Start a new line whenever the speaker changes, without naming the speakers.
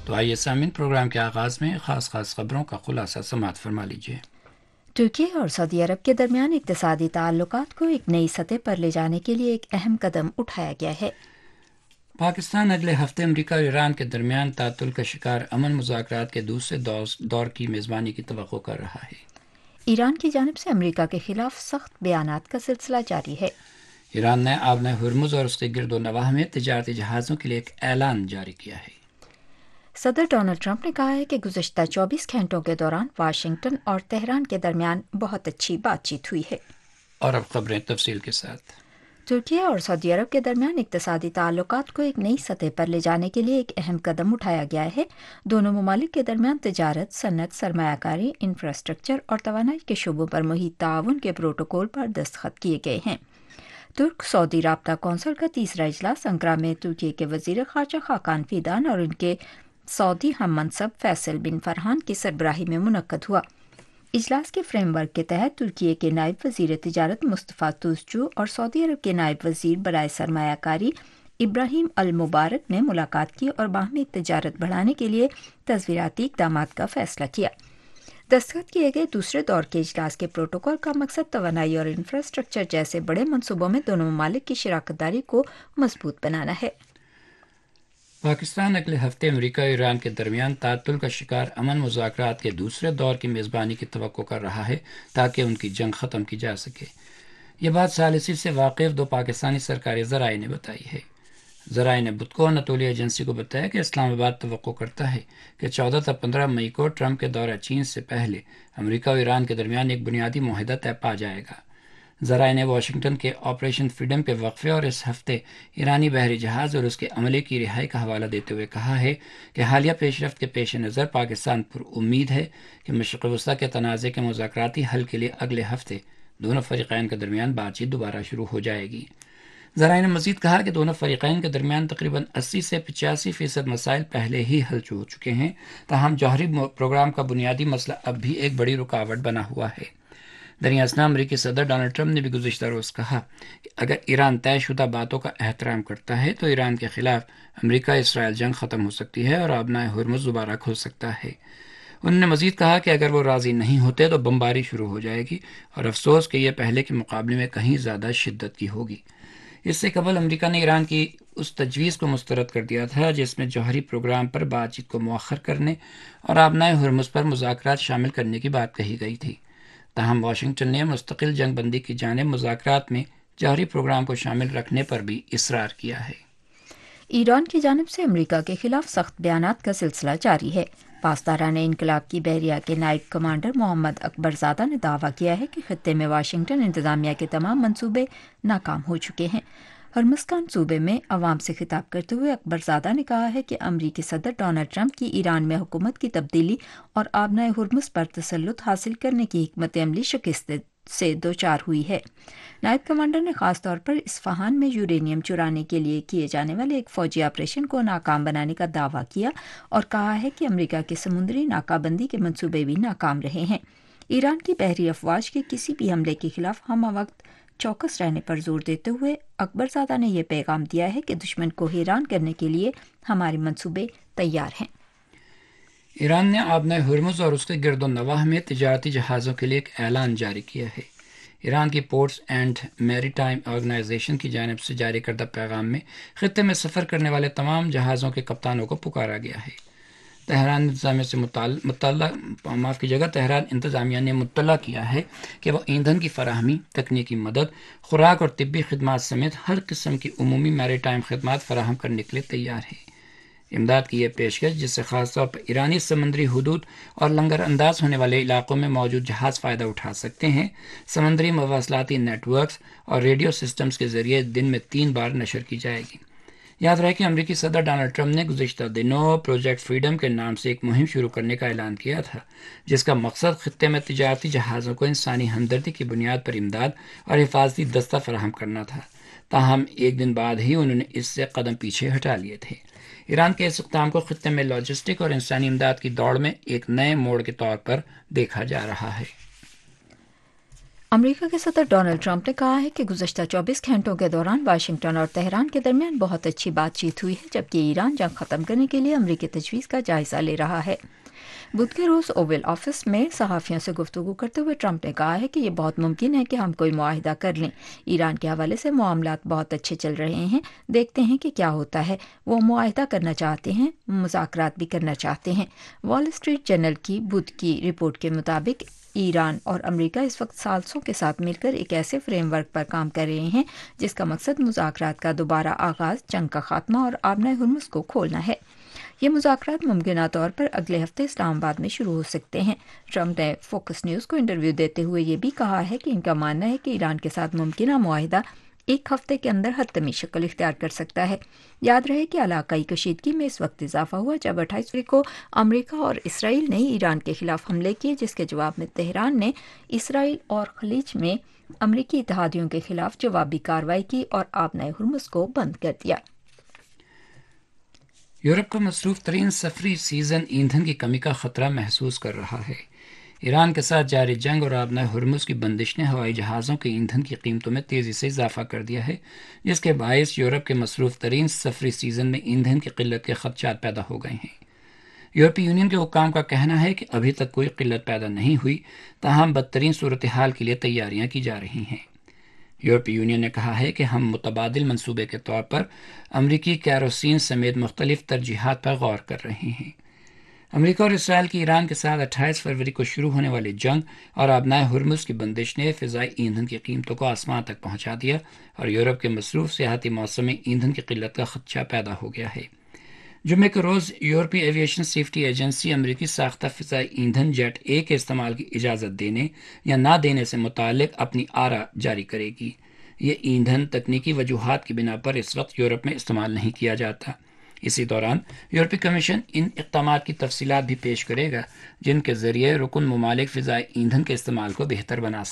تو آئیے سامعین، پروگرام کے آغاز میں خاص خبروں کا خلاصہ سماعت فرما لیجیے۔
ترکی اور سعودی عرب کے درمیان اقتصادی تعلقات کو ایک نئی سطح پر لے جانے کے لیے ایک اہم قدم اٹھایا گیا ہے۔
پاکستان اگلے ہفتے امریکہ اور ایران کے درمیان تعطل کا شکار امن مذاکرات کے دوسرے دور کی میزبانی کی توقع کر رہا ہے۔
ایران کی جانب سے امریکہ کے خلاف سخت بیانات کا سلسلہ جاری ہے۔
ایران نے آبنۂ ہرمز اور اس کے گرد و نواح میں تجارتی جہازوں کے لیے ایک اعلان جاری کیا ہے۔
صدر ڈونلڈ ٹرمپ نے کہا ہے کہ گزشتہ 24 گھنٹوں کے دوران واشنگٹن اور تہران کے درمیان بہت اچھی بات چیت ہوئی ہے۔
اور اب خبریں تفصیل کے ساتھ۔
ترکی اور سعودی عرب کے درمیان اقتصادی تعلقات کو ایک نئی سطح پر لے جانے کے لیے ایک اہم قدم اٹھایا گیا ہے۔ دونوں ممالک کے درمیان تجارت، صنعت، سرمایہ کاری، انفراسٹرکچر اور توانائی کے شعبوں پر محیط تعاون کے پروٹوکول پر دستخط کیے گئے ہیں۔ ترک سعودی رابطہ کونسل کا تیسرا اجلاس انقرہ میں ترکی کے وزیر خارجہ خاقان فیدان اور ان کے سعودی ہم منصب فیصل بن فرحان کی سربراہی میں منعقد ہوا۔ اجلاس کے فریم ورک کے تحت ترکی کے نائب وزیر تجارت مصطفیٰ توسچو اور سعودی عرب کے نائب وزیر برائے سرمایہ کاری ابراہیم المبارک نے ملاقات کی اور باہمی تجارت بڑھانے کے لیے تصویراتی اقدامات کا فیصلہ کیا۔ دستخط کیے گئے دوسرے دور کے اجلاس کے پروٹوکول کا مقصد توانائی اور انفراسٹرکچر جیسے بڑے منصوبوں میں دونوں ممالک کی شراکت داری کو مضبوط بنانا ہے۔
پاکستان اگلے ہفتے امریکہ اور ایران کے درمیان تعطل کا شکار امن مذاکرات کے دوسرے دور کی میزبانی کی توقع کر رہا ہے تاکہ ان کی جنگ ختم کی جا سکے۔ یہ بات ثالثی سے واقف دو پاکستانی سرکاری ذرائع نے بتائی ہے۔ ذرائع نے بدھ کو اناطولی ایجنسی کو بتایا کہ اسلام آباد توقع کرتا ہے کہ 14 تا 15 مئی کو ٹرمپ کے دورہ چین سے پہلے امریکہ اور ایران کے درمیان ایک بنیادی معاہدہ طے پا جائے گا۔ ذرائع نے واشنگٹن کے آپریشن فریڈم کے وقفے اور اس ہفتے ایرانی بحری جہاز اور اس کے عملے کی رہائی کا حوالہ دیتے ہوئے کہا ہے کہ حالیہ پیش رفت کے پیش نظر پاکستان پر امید ہے کہ مشرق وسطیٰ کے تنازع کے مذاکراتی حل کے لیے اگلے ہفتے دونوں فریقین کے درمیان بات چیت دوبارہ شروع ہو جائے گی۔ ذرائع نے مزید کہا کہ دونوں فریقین کے درمیان تقریباً 80 سے 85% مسائل پہلے ہی حل ہو چکے ہیں، تاہم جوہری پروگرام کا بنیادی مسئلہ اب بھی ایک بڑی رکاوٹ بنا ہوا ہے۔ درمیان اثنا امریکی صدر ڈونلڈ ٹرمپ نے بھی گزشتہ روز کہا کہ اگر ایران طے شدہ باتوں کا احترام کرتا ہے تو ایران کے خلاف امریکہ اسرائیل جنگ ختم ہو سکتی ہے اور آبنائے ہرمز دوبارہ کھل سکتا ہے۔ انہوں نے مزید کہا کہ اگر وہ راضی نہیں ہوتے تو بمباری شروع ہو جائے گی اور افسوس کہ یہ پہلے کے مقابلے میں کہیں زیادہ شدت کی ہوگی۔ اس سے قبل امریکہ نے ایران کی اس تجویز کو مسترد کر دیا تھا جس میں جوہری پروگرام پر بات چیت کو مؤخر کرنے اور آبنائے ہرمز پر مذاکرات شامل کرنے کی بات کہی گئی تھی۔ تاہم واشنگٹن نے مستقل جنگ بندی کی جانب مذاکرات میں جوہری پروگرام کو شامل رکھنے پر بھی اصرار کیا ہے۔
ایران کی جانب سے امریکہ کے خلاف سخت بیانات کا سلسلہ جاری ہے۔ پاسداران انقلاب کی بحریہ کے نائب کمانڈر محمد اکبر زادہ نے دعویٰ کیا ہے کہ خطے میں واشنگٹن انتظامیہ کے تمام منصوبے ناکام ہو چکے ہیں۔ ہرمزگان صوبے میں عوام سے خطاب کرتے ہوئے اکبر زادہ نے کہا ہے کہ امریکی صدر ڈونلڈ ٹرمپ کی ایران میں حکومت کی تبدیلی اور آبنائے ہرمز پر تسلط حاصل کرنے کی حکمت عملی شکست سے دوچار ہوئی ہے۔ نائب کمانڈر نے خاص طور پر اصفہان میں یورینیم چرانے کے لیے کیے جانے والے ایک فوجی آپریشن کو ناکام بنانے کا دعویٰ کیا اور کہا ہے کہ امریکہ کے سمندری ناکہ بندی کے منصوبے بھی ناکام رہے ہیں۔ ایران کی بحری افواج کے کسی بھی حملے کے خلاف ہم وقت چوکس رہنے پر زور دیتے ہوئے اکبر زادہ نے یہ پیغام دیا ہے کہ دشمن کو حیران کرنے کے لیے ہمارے منصوبے تیار ہیں۔
ایران نے آبنائے ہرمز اور اس کے گرد و نواح میں تجارتی جہازوں کے لیے ایک اعلان جاری کیا ہے۔ ایران کی پورٹس اینڈ میری ٹائم آرگنائزیشن کی جانب سے جاری کردہ پیغام میں خطے میں سفر کرنے والے تمام جہازوں کے کپتانوں کو پکارا گیا ہے۔ تہران انتظامیہ نے مطلع کیا ہے کہ وہ ایندھن کی فراہمی، تکنیکی مدد، خوراک اور طبی خدمات سمیت ہر قسم کی عمومی میری ٹائم خدمات فراہم کرنے کے لیے تیار ہے۔ امداد کی یہ پیشکش، جس سے خاص طور پر ایرانی سمندری حدود اور لنگر انداز ہونے والے علاقوں میں موجود جہاز فائدہ اٹھا سکتے ہیں، سمندری مواصلاتی نیٹ ورکس اور ریڈیو سسٹمز کے ذریعے دن میں 3 بار نشر کی جائے گی۔ یاد رہے کہ امریکی صدر ڈونلڈ ٹرمپ نے گزشتہ دنوں پروجیکٹ فریڈم کے نام سے ایک مہم شروع کرنے کا اعلان کیا تھا، جس کا مقصد خطے میں تجارتی جہازوں کو انسانی ہمدردی کی بنیاد پر امداد اور حفاظتی دستہ فراہم کرنا تھا۔ تاہم ایک دن بعد ہی انہوں نے اس سے قدم پیچھے ہٹا لیے تھے۔ ایران کے اس اقدام کو خطے میں لاجسٹک اور انسانی امداد کی دوڑ میں ایک نئے موڑ کے طور پر دیکھا جا رہا ہے۔
अमेरिका के सदर डोनाल्ड ट्रंप ने कहा है कि गुज़श्ता 24 घंटों के दौरान वाशिंगटन और तेहरान के दरमियान बहुत अच्छी बातचीत हुई है, जबकि ईरान जंग खत्म करने के लिए अमेरिकी तजवीज़ का जायजा ले रहा है। बुध के रोज़ ओवल ऑफिस में सहाफ़ियों से गुफ्तगू करते हुए ट्रंप ने कहा है कि ये बहुत मुमकिन है कि हम कोई मुआहिदा कर लें। ईरान के हवाले से मामलात बहुत अच्छे चल रहे हैं, देखते हैं कि क्या होता है। वो मुआहिदा करना चाहते हैं, मुज़ाकरात भी करना चाहते हैं। वॉल स्ट्रीट जर्नल की बुध की रिपोर्ट के मुताबिक ईरान और अमेरिका इस वक्त साल्सों के साथ मिलकर एक ऐसे फ्रेमवर्क पर काम कर रहे हैं जिसका मकसद मुज़ाकरात का दोबारा आगाज़, जंग का खात्मा और आबनाए हुर्मुज़ को खोलना है। ये मुज़ाकरात मुमकिन तौर पर अगले हफ्ते इस्लामाबाद में शुरू हो सकते हैं। ट्रंप ने फोकस न्यूज़ को इंटरव्यू देते हुए ये भी कहा है कि इनका मानना है कि ईरान के साथ मुमकिन मुआहिदा एक हफ्ते के अंदर हतमी शक्ल इख्तियार कर सकता है। याद रहे कि इलाकाई कशीदगी में इस वक्त इजाफा हुआ जब 28 फरवरी को अमेरिका और इसराइल ने ईरान के खिलाफ हमले किए, जिसके जवाब में तेहरान ने इसराइल और खलीज में अमेरिकी इत्तेहादियों के खिलाफ जवाबी कार्रवाई की और आबनाए हुर्मुज़ को बंद कर दिया।
यूरोप का मसरूफ तरीन सफरी सीजन ईंधन की कमी का खतरा महसूस कर रहा है। ईरान के साथ जारी जंग और आबनाए हुर्मुज़ की बंदिश ने हवाई जहाज़ों के ईंधन की कीमतों में तेज़ी से इजाफा कर दिया है, जिसके बायस यूरोप के मसरूफ तरीन सफरी सीजन में ईंधन की किल्लत के खदशात पैदा हो गए हैं। यूरोपीय यूनियन के हुक्काम का कहना है कि अभी तक कोई किल्लत पैदा नहीं हुई, ताहम बदतरीन सूरत हाल के लिए तैयारियां की जा रही हैं। यूरोपीय यूनियन ने कहा है कि हम मुतबादिल मंसूबे के तौर पर अमरीकी कैरोसिन समेत मुख्तलिफ तरजीहात पर गौर कर रहे हैं। अमेरिका और इसराइल की ईरान के साथ 28 फरवरी को शुरू होने वाली जंग और आबनाए हुर्मुज़ की बंदिश ने फ़िज़ाई ईंधन की कीमतों को आसमान तक पहुंचा दिया और यूरोप के मसरूफ सियाहती मौसम में ईंधन की किल्लत का खदशा पैदा हो गया है। जुम्मे के रोज़ यूरोपीय एविएशन सेफ्टी एजेंसी अमरीकी साख्ता फ़िज़ाई ईंधन जेट ए के इस्तेमाल की इजाज़त देने या ना देने से मुताल्लिक अपनी आरा जारी करेगी। ये ईंधन तकनीकी वजूहात की बिना पर इस वक्त यूरोप में इस्तेमाल नहीं किया जाता। इसी दौरान यूरोपीय कमीशन इन इक़दामात की तफसीलात भी पेश करेगा जिनके ज़रिए रुकन ममालिक फ़िज़ाई ईंधन के इस्तेमाल को बेहतर बना